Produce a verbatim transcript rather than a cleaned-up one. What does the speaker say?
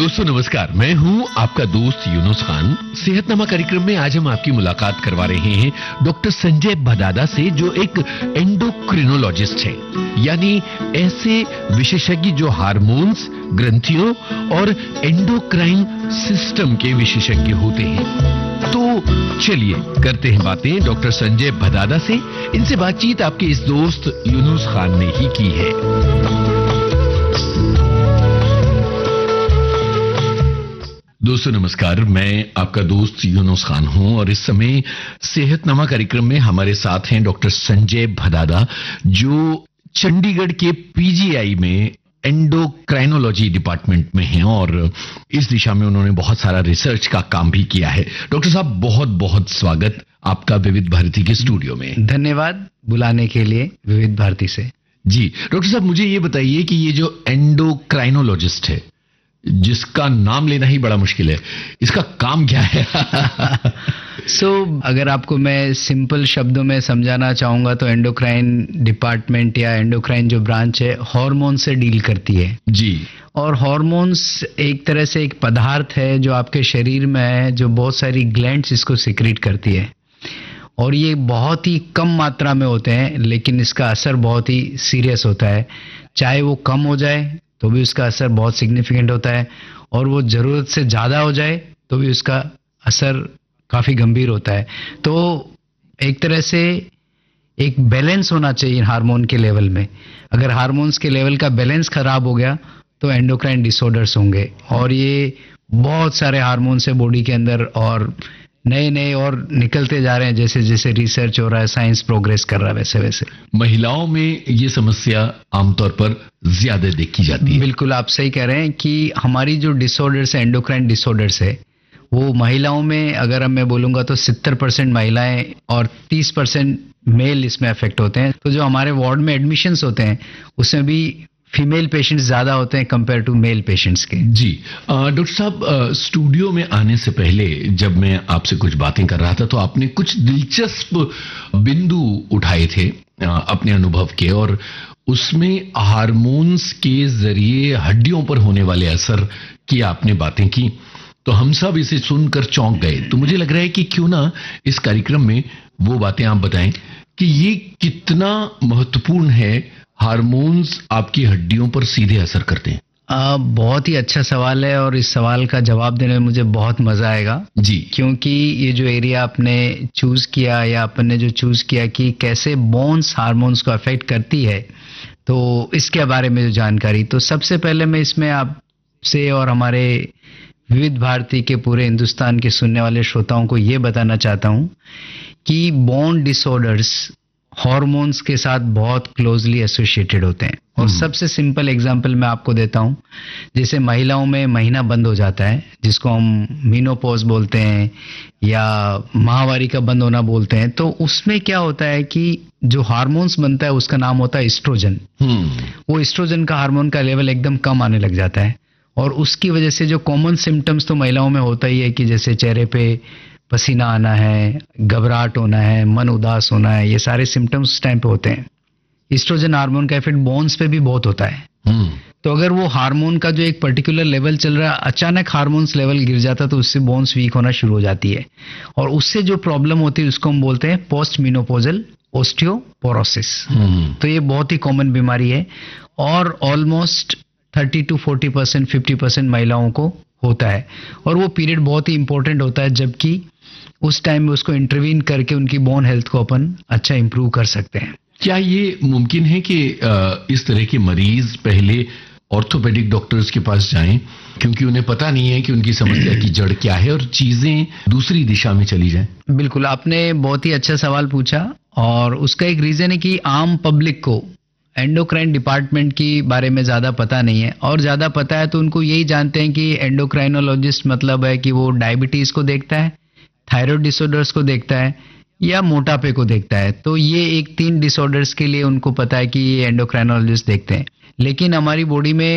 दोस्तों नमस्कार, मैं हूं आपका दोस्त यूनुस खान। सेहतनामा कार्यक्रम में आज हम आपकी मुलाकात करवा रहे हैं डॉक्टर संजय भदादा से, जो एक एंडोक्रिनोलॉजिस्ट हैं, यानी ऐसे विशेषज्ञ जो हार्मोन्स, ग्रंथियों और एंडोक्राइन सिस्टम के विशेषज्ञ होते हैं। तो चलिए करते हैं बातें डॉक्टर संजय भदादा से। इनसे बातचीत आपके इस दोस्त यूनुस खान ने ही की है। दोस्तों नमस्कार, मैं आपका दोस्त यूनुस खान हूं और इस समय सेहतनामा कार्यक्रम में हमारे साथ हैं डॉक्टर संजय भदादा, जो चंडीगढ़ के पीजीआई में एंडोक्राइनोलॉजी डिपार्टमेंट में हैं और इस दिशा में उन्होंने बहुत सारा रिसर्च का काम भी किया है। डॉक्टर साहब, बहुत बहुत स्वागत आपका विविध भारती के स्टूडियो में। धन्यवाद बुलाने के लिए विविध भारती से। जी डॉक्टर साहब, मुझे ये बताइए कि ये जो एंडोक्राइनोलॉजिस्ट है, जिसका नाम लेना ही बड़ा मुश्किल है, इसका काम क्या है? सो so, अगर आपको मैं सिंपल शब्दों में समझाना चाहूंगा तो एंडोक्राइन डिपार्टमेंट या एंडोक्राइन जो ब्रांच है हार्मोन से डील करती है जी। और हार्मोन्स एक तरह से एक पदार्थ है जो आपके शरीर में है, जो बहुत सारी ग्लैंड्स इसको सिक्रीट करती है और ये बहुत ही कम मात्रा में होते हैं, लेकिन इसका असर बहुत ही सीरियस होता है। चाहे वो कम हो जाए तो भी उसका असर बहुत सिग्निफिकेंट होता है और वो जरूरत से ज्यादा हो जाए तो भी उसका असर काफी गंभीर होता है। तो एक तरह से एक बैलेंस होना चाहिए हार्मोन के लेवल में। अगर हार्मोन्स के लेवल का बैलेंस खराब हो गया तो एंडोक्राइन डिसऑर्डर्स होंगे और ये बहुत सारे हार्मोन्स है बॉडी के अंदर और नए नए और निकलते जा रहे हैं। जैसे जैसे रिसर्च हो रहा है, साइंस प्रोग्रेस कर रहा है, वैसे वैसे महिलाओं में ये समस्या आमतौर पर ज्यादा देखी जाती है। बिल्कुल आप सही कह रहे हैं कि हमारी जो डिसऑर्डर्स है, एंडोक्राइन डिसऑर्डर्स है, वो महिलाओं में अगर मैं बोलूंगा तो सत्तर परसेंट महिलाएं और तीस परसेंट मेल इसमें अफेक्ट होते हैं। तो जो हमारे वार्ड में एडमिशंस होते हैं उसमें भी फीमेल पेशेंट्स ज्यादा होते हैं कंपेयर टू मेल पेशेंट्स के। जी डॉक्टर साहब, स्टूडियो में आने से पहले जब मैं आपसे कुछ बातें कर रहा था तो आपने कुछ दिलचस्प बिंदु उठाए थे आ, अपने अनुभव के, और उसमें हार्मोन्स के जरिए हड्डियों पर होने वाले असर की आपने बातें की, तो हम सब इसे सुनकर चौंक गए। तो मुझे लग रहा है कि क्यों ना इस कार्यक्रम में वो बातें आप बताएं कि ये कितना महत्वपूर्ण है, हार्मोन्स आपकी हड्डियों पर सीधे असर करते हैं। आ, बहुत ही अच्छा सवाल है और इस सवाल का जवाब देने में मुझे बहुत मजा आएगा जी, क्योंकि ये जो एरिया आपने चूज किया या आपने जो चूज किया कि कैसे बोन्स हार्मोन्स को अफेक्ट करती है, तो इसके बारे में जो जानकारी, तो सबसे पहले मैं इसमें आपसे और हमारे विविध भारती के पूरे हिंदुस्तान के सुनने वाले श्रोताओं को ये बताना चाहता हूँ कि बोन डिसऑर्डर्स हार्मोन्स के साथ बहुत क्लोजली एसोसिएटेड होते हैं। और सबसे सिंपल एग्जांपल मैं आपको देता हूं, जैसे महिलाओं में महीना बंद हो जाता है, जिसको हम मीनोपॉज बोलते हैं या माहवारी का बंद होना बोलते हैं, तो उसमें क्या होता है कि जो हार्मोन्स बनता है उसका नाम होता है एस्ट्रोजन। वो एस्ट्रोजन का हार्मोन का लेवल एकदम कम आने लग जाता है और उसकी वजह से जो कॉमन सिम्टम्स तो महिलाओं में होता ही है कि जैसे चेहरे पे पसीना आना है, घबराहट होना है, मन उदास होना है, ये सारे सिम्टम्स उस टाइम पे होते हैं। एस्ट्रोजन हार्मोन का इफेक्ट बोन्स पे भी बहुत होता है। तो अगर वो हार्मोन का जो एक पर्टिकुलर लेवल चल रहा है, अचानक हार्मोन्स लेवल गिर जाता तो उससे बोन्स वीक होना शुरू हो जाती है और उससे जो प्रॉब्लम होती है उसको हम बोलते हैं पोस्ट मीनोपोजल ऑस्टियोपोरोसिस। तो ये बहुत ही कॉमन बीमारी है और almost thirty two forty percent fifty percent महिलाओं को होता है और वो पीरियड बहुत ही इंपॉर्टेंट होता है, जबकि उस टाइम में उसको इंटरवीन करके उनकी बोन हेल्थ को अपन अच्छा इंप्रूव कर सकते हैं। क्या ये मुमकिन है कि इस तरह के मरीज पहले ऑर्थोपेडिक डॉक्टर्स के पास जाएं, क्योंकि उन्हें पता नहीं है कि उनकी समस्या की जड़ क्या है और चीजें दूसरी दिशा में चली जाएं? बिल्कुल, आपने बहुत ही अच्छा सवाल पूछा और उसका एक रीजन है कि आम पब्लिक को एंडोक्राइन डिपार्टमेंट की बारे में ज्यादा पता नहीं है, और ज्यादा पता है तो उनको यही जानते हैं कि एंडोक्राइनोलॉजिस्ट मतलब है कि वो डायबिटीज को देखता है, थायराइड डिसऑर्डर्स को देखता है या मोटापे को देखता है। तो ये एक तीन डिसऑर्डर्स के लिए उनको पता है कि ये एंडोक्राइनोलॉजिस्ट देखते हैं, लेकिन हमारी बॉडी में